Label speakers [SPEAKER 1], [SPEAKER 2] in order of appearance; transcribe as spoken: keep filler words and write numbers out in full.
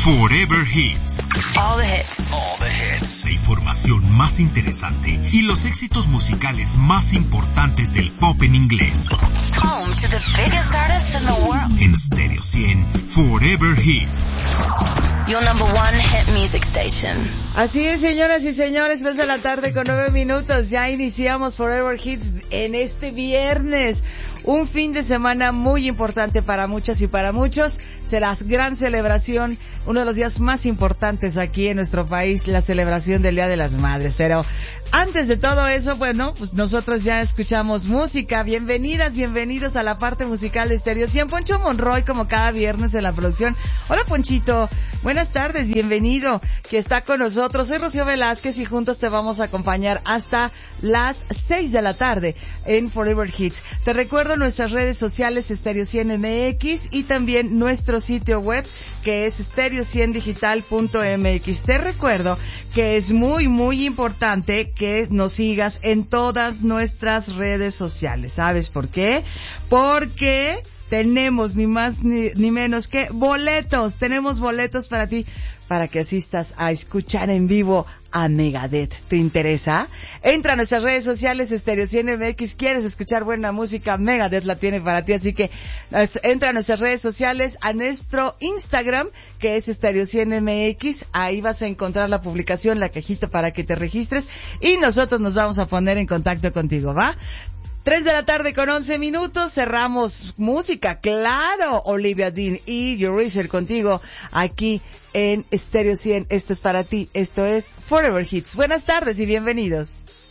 [SPEAKER 1] Forever Hits.
[SPEAKER 2] All the hits.
[SPEAKER 1] All the hits. La información más interesante y los éxitos musicales más importantes del pop en inglés.
[SPEAKER 2] Home to the biggest artists in the world.
[SPEAKER 1] En Stereo cien, Forever Hits.
[SPEAKER 2] Your number one hit music station.
[SPEAKER 3] Así es, señoras y señores, tres de la tarde con nueve minutos. Ya iniciamos Forever Hits en este viernes. Un fin de semana muy importante para muchas y para muchos. Será gran celebración, uno de los días más importantes aquí en nuestro país, la celebración del Día de las Madres. Pero antes de todo eso, bueno, pues nosotros ya escuchamos música. Bienvenidas, bienvenidos a la parte musical de Stereo cien. Poncho Monroy, como cada viernes en la producción. Hola, Ponchito. Buenas tardes, bienvenido, que está con nosotros. Soy Rocío Velázquez y juntos te vamos a acompañar hasta las seis de la tarde en Forever Hits. Te recuerdo nuestras redes sociales Stereo cien M X y también nuestro sitio web que es stereo cien digital punto m x. Te recuerdo que es muy muy importante que nos sigas en todas nuestras redes sociales. ¿Sabes por qué? Porque tenemos ni más ni, ni menos que boletos. Tenemos boletos para ti, para que asistas a escuchar en vivo a Megadeth. ¿Te interesa? Entra a nuestras redes sociales, Stereo cien M X. ¿Quieres escuchar buena música? Megadeth la tiene para ti. Así que entra a nuestras redes sociales, a nuestro Instagram, que es Stereo cien M X. Ahí vas a encontrar la publicación, la cajita para que te registres. Y nosotros nos vamos a poner en contacto contigo, ¿va? Tres de la tarde con once minutos, cerramos música, claro, Olivia Dean y Eurythmics contigo aquí en Stereo cien. Esto es para ti, esto es Forever Hits. Buenas tardes y bienvenidos.